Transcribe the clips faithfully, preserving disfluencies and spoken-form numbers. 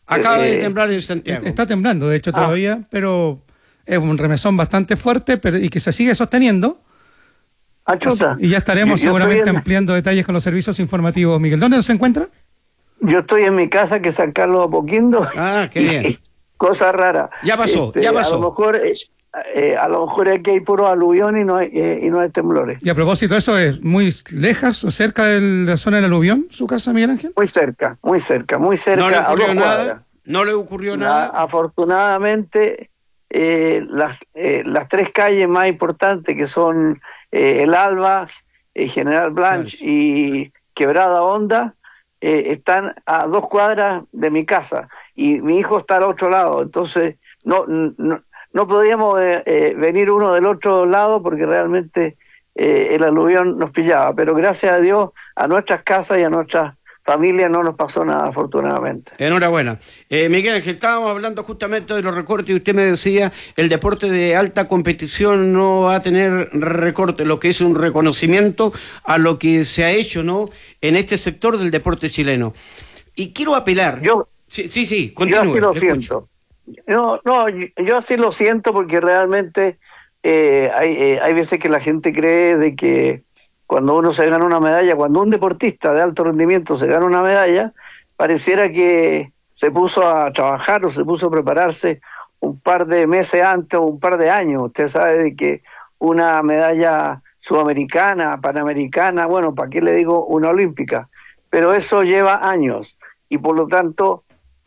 Acaba eh, de temblar en Santiago. Está temblando, de hecho, todavía, ah. pero es un remesón bastante fuerte pero, y que se sigue sosteniendo. Ah, chuta. Y ya estaremos yo, yo seguramente en... ampliando detalles con los servicios informativos. Miguel, ¿dónde se encuentra? Yo estoy en mi casa, que es San Carlos Apoquindo. Ah, qué bien. Cosa rara. Ya pasó, este, ya pasó. A lo mejor, eh, a lo mejor aquí hay puro aluvión y no hay, eh, y no hay temblores. Y a propósito, ¿eso es muy lejos o cerca de la zona del aluvión, su casa, Miguel Ángel? Muy cerca, muy cerca, muy cerca. ¿No le ocurrió a dos nada? cuadras. ¿No le ocurrió nada? La, afortunadamente, eh, las, eh, las tres calles más importantes, que son eh, el Alba, eh, General Blanch Blanch y Quebrada Honda, eh, están a dos cuadras de mi casa y mi hijo está al otro lado, entonces no no, no podíamos eh, eh, venir uno del otro lado porque realmente eh, el aluvión nos pillaba, pero gracias a Dios a nuestras casas y a nuestras familia no nos pasó nada, afortunadamente. Enhorabuena. Eh, Miguel Ángel, estábamos hablando justamente de los recortes y usted me decía, el deporte de alta competición no va a tener recorte, lo que es un reconocimiento a lo que se ha hecho, ¿no?, en este sector del deporte chileno. Y quiero apelar. Yo, sí, sí, sí, continúe. Yo así lo siento. No, no, yo, yo así lo siento porque realmente eh, hay, eh, hay veces que la gente cree de que cuando uno se gana una medalla, cuando un deportista de alto rendimiento se gana una medalla, pareciera que se puso a trabajar o se puso a prepararse un par de meses antes o un par de años. Usted sabe de que una medalla sudamericana, panamericana, bueno, ¿para qué le digo una olímpica? Pero eso lleva años y por lo tanto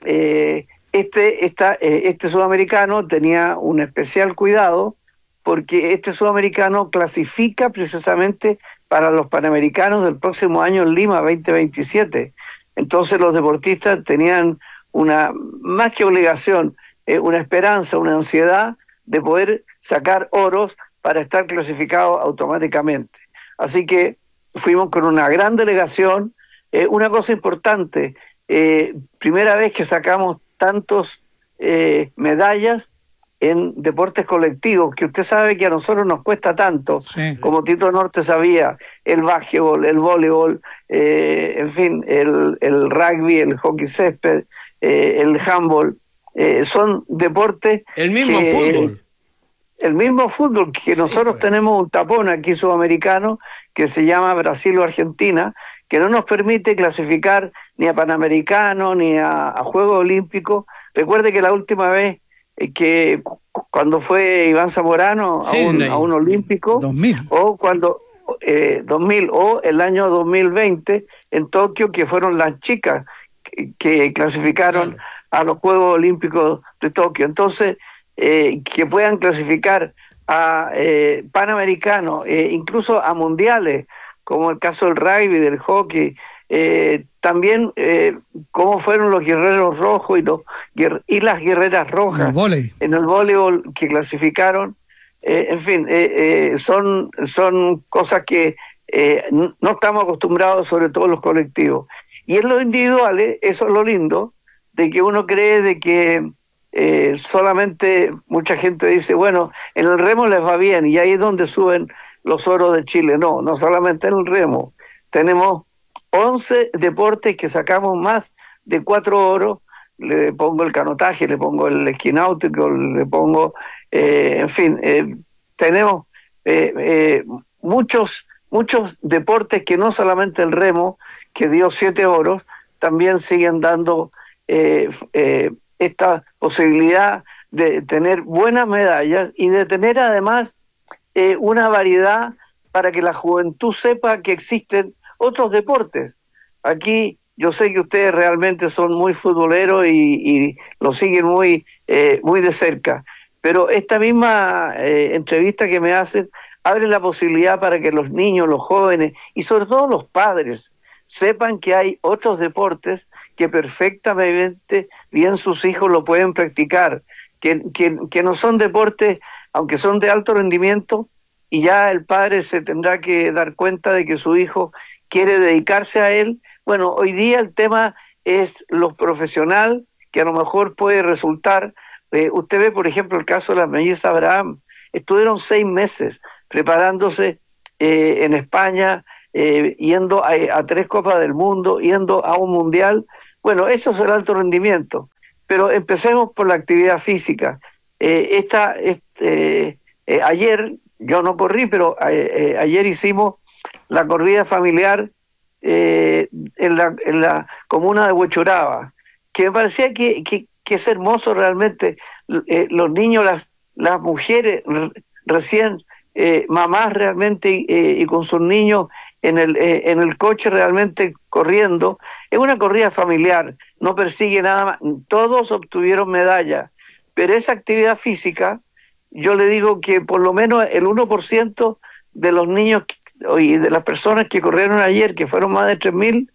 eh, este, esta, eh, este sudamericano tenía un especial cuidado porque este sudamericano clasifica precisamente para los Panamericanos del próximo año en Lima veinte veintisiete. Entonces los deportistas tenían una, más que obligación, eh, una esperanza, una ansiedad de poder sacar oros para estar clasificados automáticamente. Así que fuimos con una gran delegación. Eh, una cosa importante, eh, primera vez que sacamos tantos eh, medallas en deportes colectivos, que usted sabe que a nosotros nos cuesta tanto, sí. Como Tito Norte sabía, el básquetbol, el voleibol, eh, en fin, el, el rugby, el hockey césped, eh, el handball, eh, son deportes... El mismo que, fútbol. El, el mismo fútbol, que sí, nosotros pues. tenemos un tapón aquí sudamericano que se llama Brasil o Argentina, que no nos permite clasificar ni a Panamericano ni a, a Juegos Olímpicos. Recuerde que la última vez que cuando fue Iván Zamorano a, sí, un, a un olímpico dos mil o cuando eh, dos mil o el año dos mil veinte en Tokio, que fueron las chicas que, que clasificaron claro. a los Juegos Olímpicos de Tokio. Entonces eh, que puedan clasificar a eh, Panamericanos, eh, incluso a mundiales, como el caso del rugby, del hockey, eh, también eh, cómo fueron los guerreros rojos y, los, y las guerreras rojas el en el voleibol que clasificaron, eh, en fin, eh, eh, son, son cosas que eh, no estamos acostumbrados, sobre todo los colectivos. Y en los individuales, eso es lo lindo, de que uno cree de que eh, solamente mucha gente dice, bueno, en el remo les va bien y ahí es donde suben los oros de Chile. No, no solamente en el remo, tenemos once deportes que sacamos más de cuatro oros. Le pongo el canotaje, le pongo el esquí náutico, le pongo, eh, en fin, eh, tenemos eh, eh, muchos, muchos deportes que no solamente el remo, que dio siete oros, también siguen dando eh, eh, esta posibilidad de tener buenas medallas y de tener además eh, una variedad para que la juventud sepa que existen otros deportes. Aquí yo sé que ustedes realmente son muy futboleros y, y lo siguen muy, eh, muy de cerca, pero esta misma eh, entrevista que me hacen abre la posibilidad para que los niños, los jóvenes y sobre todo los padres sepan que hay otros deportes que perfectamente bien sus hijos lo pueden practicar, que, que, que no son deportes, aunque son de alto rendimiento, y ya el padre se tendrá que dar cuenta de que su hijo quiere dedicarse a él. Bueno, hoy día el tema es lo profesional, que a lo mejor puede resultar, eh, usted ve por ejemplo el caso de las mellizas Abraham, estuvieron seis meses preparándose eh, en España, eh, yendo a, a tres Copas del Mundo, yendo a un Mundial. Bueno, eso es el alto rendimiento, pero empecemos por la actividad física. Eh, esta, este, eh, ayer, yo no corrí, pero eh, eh, ayer hicimos la corrida familiar eh, en, la, en la comuna de Huechuraba, que me parecía que, que, que es hermoso realmente, eh, los niños, las, las mujeres re, recién eh, mamás realmente eh, y con sus niños en el, eh, en el coche realmente corriendo. Es una corrida familiar, no persigue nada más, todos obtuvieron medalla, pero esa actividad física, yo le digo que por lo menos el uno por ciento de los niños y de las personas que corrieron ayer, que fueron más de tres mil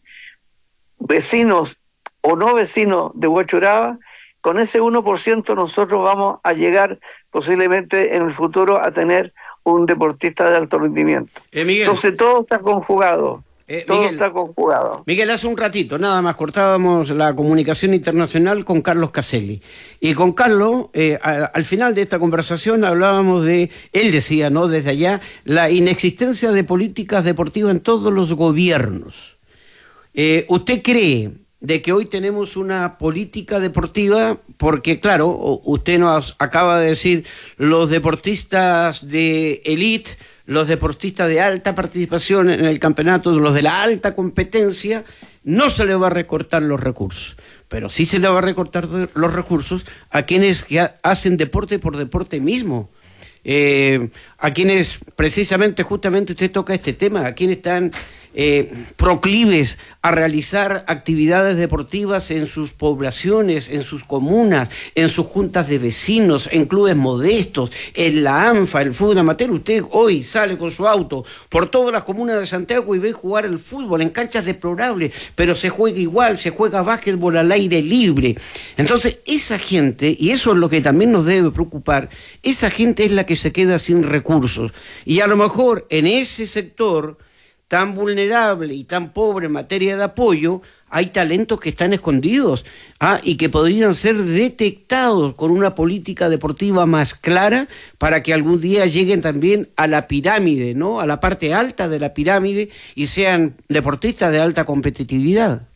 vecinos o no vecinos de Huechuraba, con ese uno por ciento nosotros vamos a llegar posiblemente en el futuro a tener un deportista de alto rendimiento. Eh, Miguel. Entonces todo está conjugado. Eh, todo Miguel, está conjugado. Miguel, hace un ratito, nada más, cortábamos la comunicación internacional con Carlos Caselli. Y con Carlos, eh, a, al final de esta conversación hablábamos de, él decía, ¿no?, desde allá, la inexistencia de políticas deportivas en todos los gobiernos. Eh, ¿Usted cree de que hoy tenemos una política deportiva? Porque, claro, usted nos acaba de decir, los deportistas de élite, los deportistas de alta participación en el campeonato, los de la alta competencia, no se le va a recortar los recursos, pero sí se le va a recortar los recursos a quienes que hacen deporte por deporte mismo, eh, a quienes precisamente, justamente usted toca este tema, a quienes están eh, proclives a realizar actividades deportivas en sus poblaciones, en sus comunas, en sus juntas de vecinos, en clubes modestos, en la ANFA, el fútbol amateur. Usted hoy sale con su auto por todas las comunas de Santiago y ve jugar el fútbol en canchas deplorables, pero se juega igual, se juega básquetbol al aire libre. Entonces, esa gente, y eso es lo que también nos debe preocupar, esa gente es la que se queda sin recursos. Y a lo mejor en ese sector tan vulnerable y tan pobre en materia de apoyo, hay talentos que están escondidos, ¿ah? y que podrían ser detectados con una política deportiva más clara para que algún día lleguen también a la pirámide, ¿no?, a la parte alta de la pirámide y sean deportistas de alta competitividad.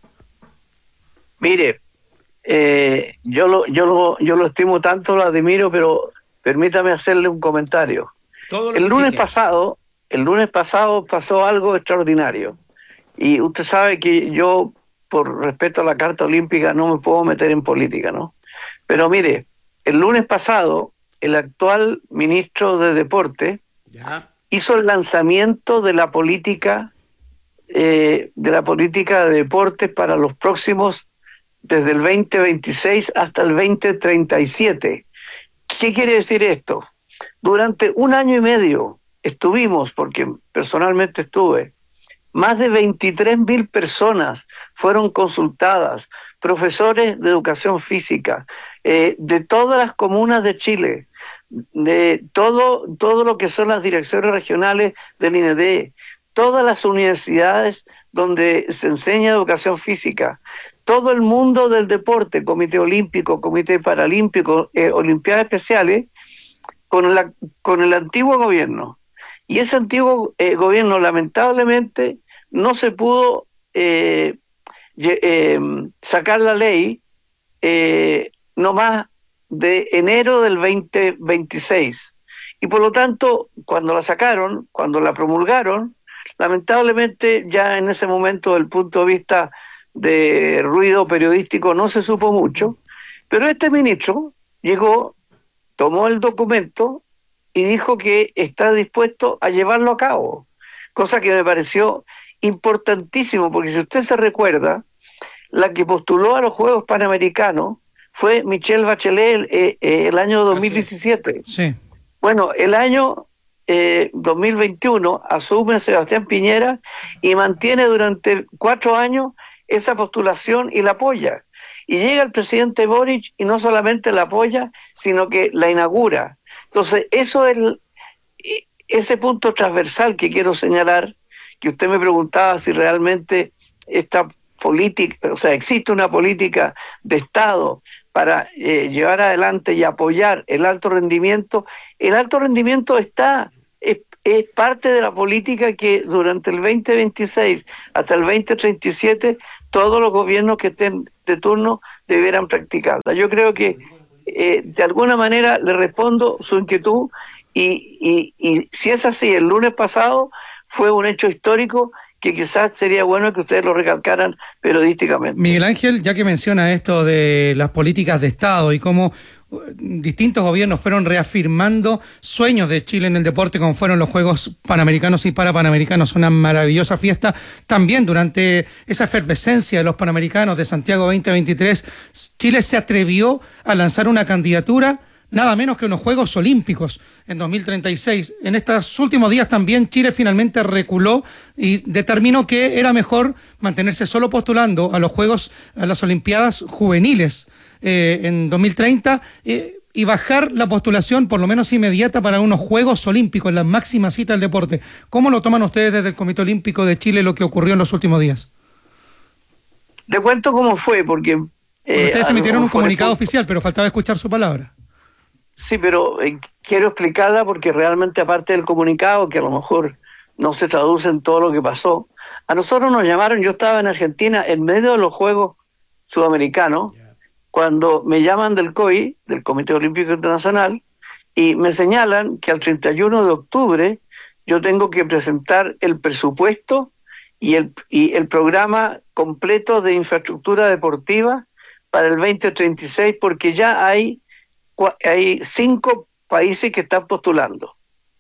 Mire, eh, yo, lo, yo, lo, yo lo estimo tanto, lo admiro, pero permítame hacerle un comentario. Todo lo El que lunes quiera. pasado... El lunes pasado pasó algo extraordinario y usted sabe que yo, por respeto a la Carta Olímpica, no me puedo meter en política, ¿no? Pero mire, el lunes pasado el actual ministro de Deporte Ya. hizo el lanzamiento de la política eh, de la política de deportes para los próximos, desde el veinte veintiséis hasta el veinte treinta y siete. ¿Qué quiere decir esto? Durante un año y medio estuvimos, porque personalmente estuve, más de veintitrés mil personas fueron consultadas, profesores de educación física, eh, de todas las comunas de Chile, de todo, todo lo que son las direcciones regionales del I N E D, todas las universidades donde se enseña educación física, todo el mundo del deporte, Comité Olímpico, Comité Paralímpico, eh, Olimpiadas Especiales, con, la, con el antiguo gobierno. Y ese antiguo eh, gobierno, lamentablemente, no se pudo eh, eh, sacar la ley eh, no más de enero del veinte veintiséis. Y por lo tanto, cuando la sacaron, cuando la promulgaron, lamentablemente ya en ese momento, desde el punto de vista de ruido periodístico, no se supo mucho. Pero este ministro llegó, tomó el documento y dijo que está dispuesto a llevarlo a cabo, cosa que me pareció importantísimo, porque si usted se recuerda, la que postuló a los Juegos Panamericanos fue Michelle Bachelet eh, eh, el año dos mil diecisiete. Sí. Bueno, el año eh, dos mil veintiuno asume Sebastián Piñera y mantiene durante cuatro años esa postulación y la apoya. Y llega el presidente Boric y no solamente la apoya, sino que la inaugura. Entonces, eso es el, ese punto transversal que quiero señalar, que usted me preguntaba si realmente esta política, o sea, existe una política de Estado para eh, llevar adelante y apoyar el alto rendimiento. El alto rendimiento está, es, es parte de la política que durante el veinte veintiséis hasta el veinte treinta y siete todos los gobiernos que estén de turno debieran practicarla. Yo creo que eh, de alguna manera le respondo su inquietud y, y, y si es así, el lunes pasado fue un hecho histórico que quizás sería bueno que ustedes lo recalcaran periodísticamente. Miguel Ángel, ya que menciona esto de las políticas de Estado y cómo distintos gobiernos fueron reafirmando sueños de Chile en el deporte, como fueron los Juegos Panamericanos y Parapanamericanos, una maravillosa fiesta. También durante esa efervescencia de los Panamericanos de Santiago veinte veintitrés, Chile se atrevió a lanzar una candidatura nada menos que unos Juegos Olímpicos en dos mil treinta y seis. En estos últimos días también Chile finalmente reculó y determinó que era mejor mantenerse solo postulando a los Juegos, a las Olimpiadas juveniles eh, en dos mil treinta eh, y bajar la postulación por lo menos inmediata para unos Juegos Olímpicos, la máxima cita del deporte. ¿Cómo lo toman ustedes desde el Comité Olímpico de Chile lo que ocurrió en los últimos días? Le cuento cómo fue, porque... Eh, ustedes emitieron un comunicado oficial, pero faltaba escuchar su palabra. Sí, pero eh, quiero explicarla porque realmente aparte del comunicado, que a lo mejor no se traduce en todo lo que pasó, a nosotros nos llamaron, yo estaba en Argentina en medio de los Juegos Sudamericanos, yeah. cuando me llaman del C O I, del Comité Olímpico Internacional, y me señalan que al treinta y uno de octubre yo tengo que presentar el presupuesto y el, y el programa completo de infraestructura deportiva para el veinte treinta y seis, porque ya hay hay cinco países que están postulando.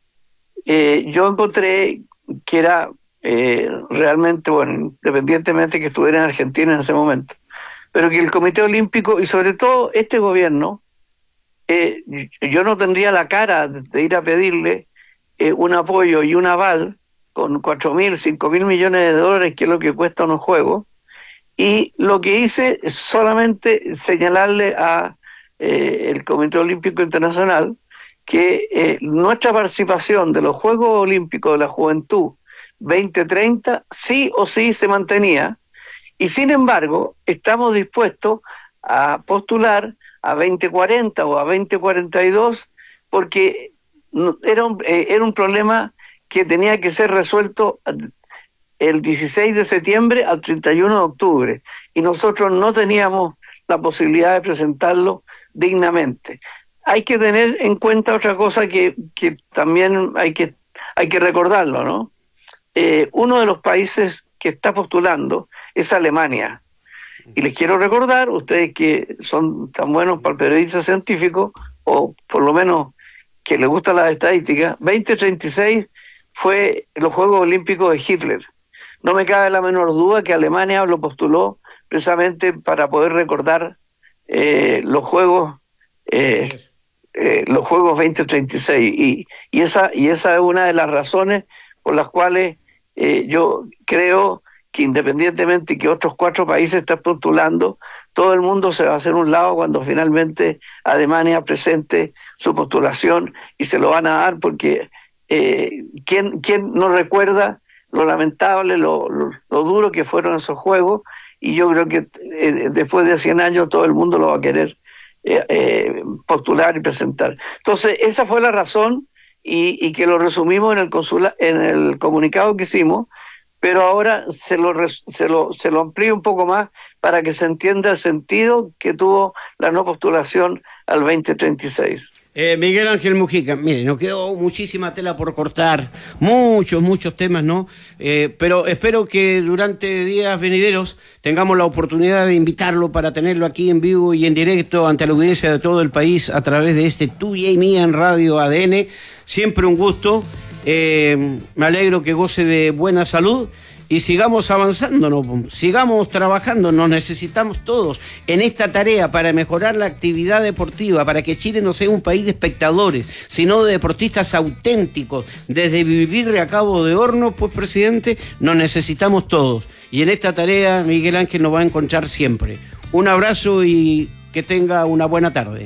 Eh, yo encontré que era eh, realmente, bueno, independientemente que estuviera en Argentina en ese momento, pero que el Comité Olímpico y sobre todo este gobierno, eh, yo no tendría la cara de ir a pedirle eh, un apoyo y un aval con cuatro mil, cinco mil millones de dólares, que es lo que cuesta unos juegos, y lo que hice es solamente señalarle a Eh, el Comité Olímpico Internacional que eh, nuestra participación de los Juegos Olímpicos de la Juventud veinte treinta sí o sí se mantenía, y sin embargo estamos dispuestos a postular a veinte cuarenta o a veinte cuarenta y dos porque era un, eh, era un problema que tenía que ser resuelto el dieciséis de septiembre al treinta y uno de octubre, y nosotros no teníamos la posibilidad de presentarlo dignamente. Hay que tener en cuenta otra cosa que, que también hay que, hay que recordarlo, ¿no? Eh, uno de los países que está postulando es Alemania. Y les quiero recordar, ustedes que son tan buenos para el periodista científico, o por lo menos que les gustan las estadísticas, veinte treinta y seis fue los Juegos Olímpicos de Hitler. No me cabe la menor duda que Alemania lo postuló precisamente para poder recordar Eh, los juegos eh, eh, los juegos veinte treinta y seis, y, y esa y esa es una de las razones por las cuales eh, yo creo que independientemente que otros cuatro países estén postulando, todo el mundo se va a hacer un lado cuando finalmente Alemania presente su postulación, y se lo van a dar porque eh, ¿quién, quién no recuerda lo lamentable, lo, lo, lo duro que fueron esos juegos? Y yo creo que eh, después de cien años todo el mundo lo va a querer eh, eh, postular y presentar. Entonces, esa fue la razón, y, y que lo resumimos en el consula, en el comunicado que hicimos, pero ahora se lo, se lo, se lo amplío un poco más para que se entienda el sentido que tuvo la no postulación al veinte treinta y seis. Eh, Miguel Ángel Mujica, mire, nos quedó muchísima tela por cortar, muchos, muchos temas, ¿no? Eh, pero espero que durante días venideros tengamos la oportunidad de invitarlo para tenerlo aquí en vivo y en directo ante la audiencia de todo el país a través de este Tuya y Mía en Radio A D N. Siempre un gusto, eh, me alegro que goce de buena salud. Y sigamos avanzando, ¿no? Sigamos trabajando, nos necesitamos todos en esta tarea para mejorar la actividad deportiva, para que Chile no sea un país de espectadores, sino de deportistas auténticos. Desde vivir a cabo de horno, pues, presidente, nos necesitamos todos. Y en esta tarea Miguel Ángel nos va a encontrar siempre. Un abrazo y que tenga una buena tarde.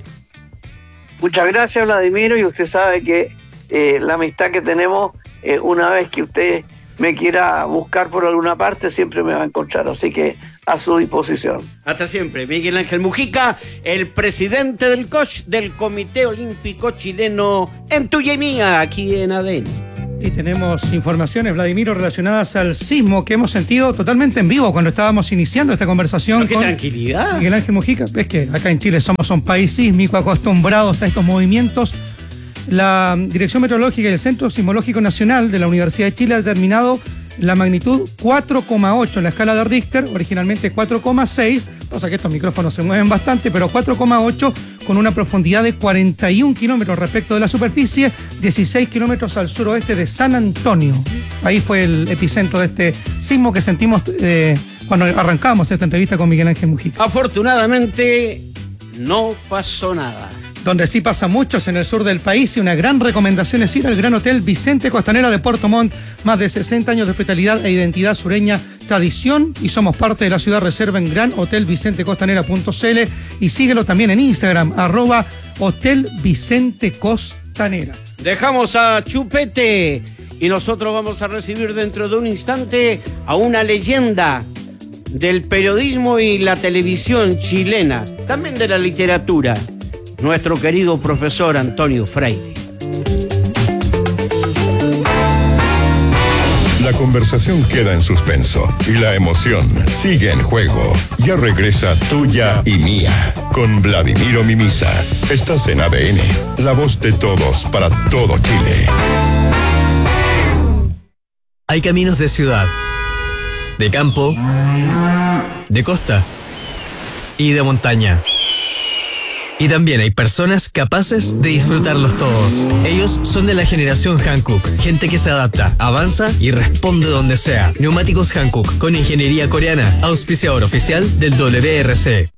Muchas gracias, Vladimiro, y usted sabe que eh, la amistad que tenemos, eh, una vez que usted me quiera buscar por alguna parte, siempre me va a encontrar, así que a su disposición. Hasta siempre. Miguel Ángel Mujica, el presidente del C O C, del Comité Olímpico Chileno, en Tuya y Mía, aquí en A D N. Y tenemos informaciones, Vladimiro, relacionadas al sismo que hemos sentido totalmente en vivo cuando estábamos iniciando esta conversación. ¡Qué con tranquilidad! Miguel Ángel Mujica. Es que acá en Chile somos un país sísmico, acostumbrados a estos movimientos. La Dirección Meteorológica y el Centro Sismológico Nacional de la Universidad de Chile ha determinado la magnitud cuatro coma ocho en la escala de Richter, originalmente cuatro coma seis, pasa que estos micrófonos se mueven bastante, pero cuatro coma ocho con una profundidad de cuarenta y un kilómetros respecto de la superficie, dieciséis kilómetros al suroeste de San Antonio. Ahí fue el epicentro de este sismo que sentimos eh, cuando arrancamos esta entrevista con Miguel Ángel Mujica. Afortunadamente no pasó nada. Donde sí pasa mucho es en el sur del país y una gran recomendación es ir al Gran Hotel Vicente Costanera de Puerto Montt. Más de sesenta años de hospitalidad e identidad sureña, tradición, y somos parte de la ciudad. Reserva en gran hotel vicente costanera punto c l y síguelo también en Instagram, arroba Hotel Vicente Costanera. Dejamos a Chupete y nosotros vamos a recibir dentro de un instante a una leyenda del periodismo y la televisión chilena, también de la literatura, nuestro querido profesor Antonio Freire. La conversación queda en suspenso y la emoción sigue en juego. Ya regresa Tuya y Mía con Vladimiro Mimisa. Estás en A D N, la voz de todos para todo Chile. Hay caminos de ciudad, de campo, de costa y de montaña. Y también hay personas capaces de disfrutarlos todos. Ellos son de la generación Hankook, gente que se adapta, avanza y responde donde sea. Neumáticos Hankook, con ingeniería coreana, auspiciador oficial del W R C.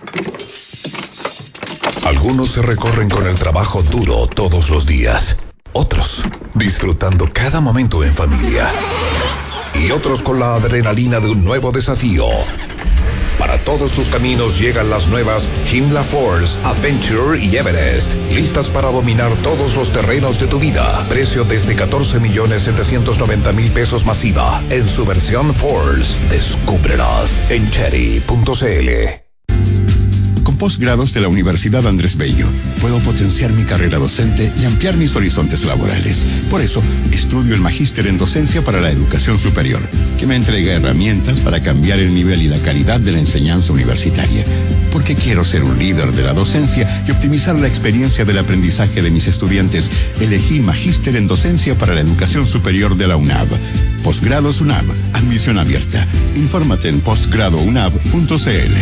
Algunos se recorren con el trabajo duro todos los días. Otros, disfrutando cada momento en familia. Y otros con la adrenalina de un nuevo desafío. Para todos tus caminos llegan las nuevas Himla Force, Adventure y Everest, listas para dominar todos los terrenos de tu vida. Precio desde catorce millones setecientos noventa mil pesos masiva en su versión Force. Descúbrelas en cherry punto c l. Con posgrados de la Universidad Andrés Bello, puedo potenciar mi carrera docente y ampliar mis horizontes laborales. Por eso, estudio el Magíster en Docencia para la Educación Superior, que me entrega herramientas para cambiar el nivel y la calidad de la enseñanza universitaria. Porque quiero ser un líder de la docencia y optimizar la experiencia del aprendizaje de mis estudiantes, elegí Magíster en Docencia para la Educación Superior de la UNAV. Posgrados UNAV, admisión abierta. Infórmate en postgrado unab punto c l.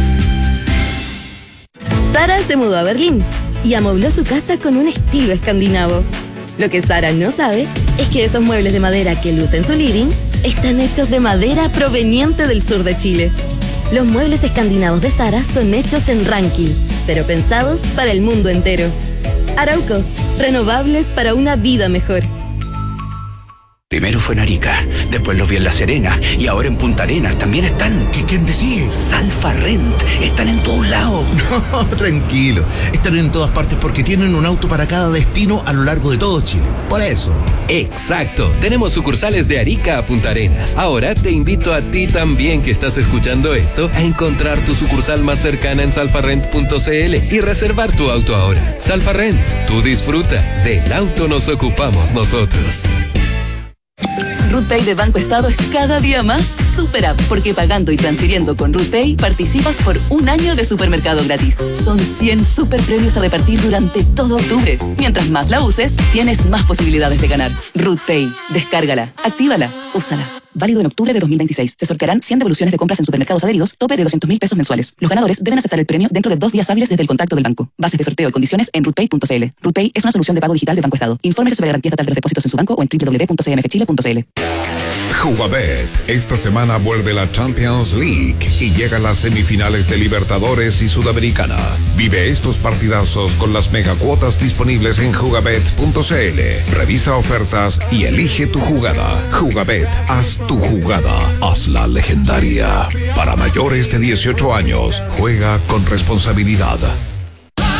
Sara se mudó a Berlín y amobló su casa con un estilo escandinavo. Lo que Sara no sabe es que esos muebles de madera que luce en su living están hechos de madera proveniente del sur de Chile. Los muebles escandinavos de Sara son hechos en Rankil, pero pensados para el mundo entero. Arauco, renovables para una vida mejor. Primero fue en Arica, después los vi en La Serena y ahora en Punta Arenas también están. ¿Qué, quién decís? Salfa Rent, están en todos lados. No, tranquilo, están en todas partes porque tienen un auto para cada destino a lo largo de todo Chile. Por eso. Exacto, tenemos sucursales de Arica a Punta Arenas. Ahora te invito a ti también que estás escuchando esto a encontrar tu sucursal más cercana en salfa rent punto c l y reservar tu auto ahora. Salfa Rent, tú disfruta, del auto nos ocupamos nosotros. RootPay de Banco Estado es cada día más super app, porque pagando y transfiriendo con RootPay participas por un año de supermercado gratis. Son cien super premios a repartir durante todo octubre. Mientras más la uses, tienes más posibilidades de ganar. RootPay, descárgala, actívala, úsala. Válido en octubre de dos mil veintiséis. Se sortearán cien devoluciones de compras en supermercados adheridos, tope de doscientos mil pesos mensuales. Los ganadores deben aceptar el premio dentro de dos días hábiles desde el contacto del banco. Bases de sorteo y condiciones en rootpay punto c l. RootPay es una solución de pago digital de Banco Estado. Infórmese sobre garantía estatal de los depósitos en su banco o en w w w punto c m f chile punto c l. Jugabet. Esta semana vuelve la Champions League y llegan las semifinales de Libertadores y Sudamericana. Vive estos partidazos con las megacuotas disponibles en jugabet punto c l. Revisa ofertas y elige tu jugada. Jugabet, haz tu jugada, hazla legendaria. Para mayores de dieciocho años, juega con responsabilidad.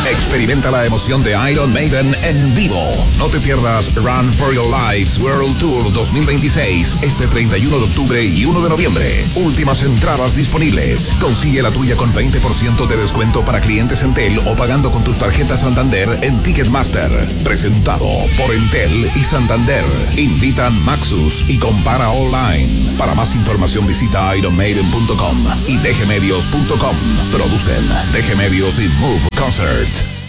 Experimenta la emoción de Iron Maiden en vivo. No te pierdas Run for Your Lives World Tour dos mil veintiséis este treinta y uno de octubre y uno de noviembre. Últimas entradas disponibles. Consigue la tuya con veinte por ciento de descuento para clientes Entel o pagando con tus tarjetas Santander en Ticketmaster. Presentado por Entel y Santander. Invitan Maxus y Compara Online. Para más información visita iron maiden punto com y d g medios punto com. Producen D G Medios y Move Concert.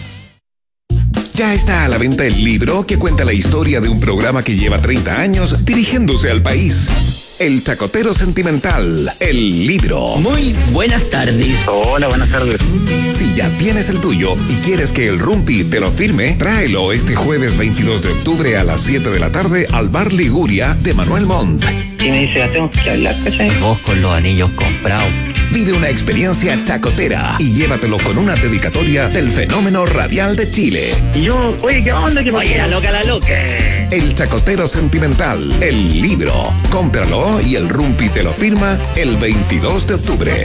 Ya está a la venta el libro que cuenta la historia de un programa que lleva treinta años dirigiéndose al país. El Chacotero Sentimental, el libro. Muy buenas tardes. Hola, buenas tardes. Si ya tienes el tuyo y quieres que el Rumpi te lo firme, tráelo este jueves veintidós de octubre a las siete de la tarde al Bar Liguria de Manuel Montt. Y me dice, hacemos que hablar, ¿cachai? Vos con los anillos comprados. Vive una experiencia chacotera y llévatelo con una dedicatoria del fenómeno radial de Chile. Y yo, oye, ¿qué onda? ¿Qué oye, la loca, la loca. El Chacotero Sentimental, el libro. Cómpralo y el Rumpi te lo firma el veintidós de octubre.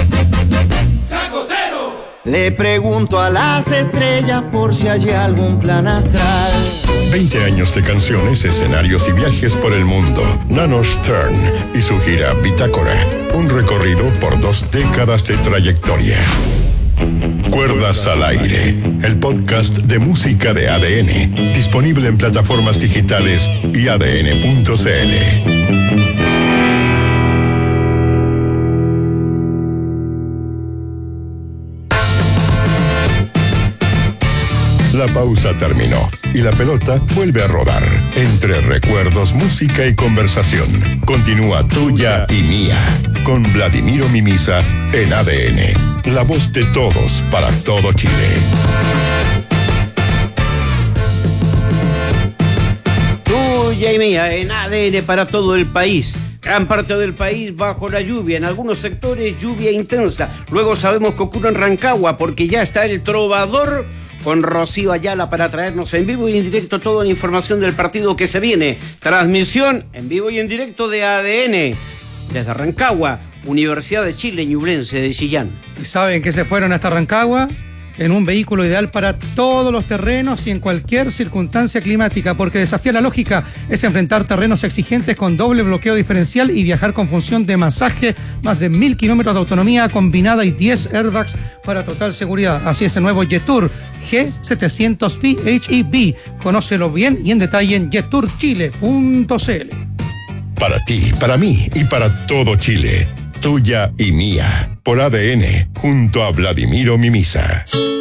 Le pregunto a las estrellas por si hay algún plan astral. veinte años de canciones, escenarios y viajes por el mundo. Nano Stern y su gira Bitácora. Un recorrido por dos décadas de trayectoria. Cuerdas al aire. El podcast de música de A D N. Disponible en plataformas digitales y a d n punto c l. La pausa terminó y la pelota vuelve a rodar. Entre recuerdos, música y conversación. Continúa Tuya y Mía con Vladimiro Mimisa en A D N. La voz de todos para todo Chile. Tuya y Mía en A D N para todo el país. Gran parte del país bajo la lluvia, en algunos sectores lluvia intensa. Luego sabemos que ocurre en Rancagua porque ya está el trovador con Rocío Ayala para traernos en vivo y en directo toda la información del partido que se viene. Transmisión en vivo y en directo de A D N desde Rancagua, Universidad de Chile, Ñublense de Chillán. ¿Y saben que se fueron hasta Rancagua? En un vehículo ideal para todos los terrenos y en cualquier circunstancia climática, porque desafiar la lógica es enfrentar terrenos exigentes con doble bloqueo diferencial y viajar con función de masaje, más de mil kilómetros de autonomía combinada y diez airbags para total seguridad. Así es el nuevo Jetour G setecientos P H E V. Conócelo bien y en detalle en jetour chile punto c l. Para ti, para mí y para todo Chile. Tuya y Mía por A D N junto a Vladimiro Mimisa.